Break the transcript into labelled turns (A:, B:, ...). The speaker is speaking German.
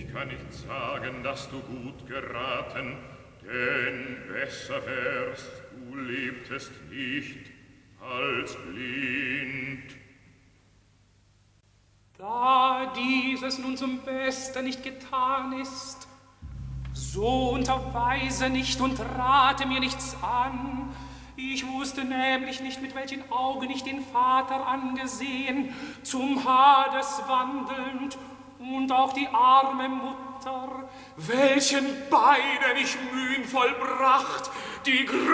A: kann nicht sagen, dass du gut geraten, denn besser wärst, du lebtest nicht als blind.
B: Da dieses nun zum Besten nicht getan ist, so unterweise nicht und rate mir nichts an. Ich wusste nämlich nicht, mit welchen Augen ich den Vater angesehen, zum Hades wandelnd, und auch die arme Mutter, welchen beiden ich mühen vollbracht, die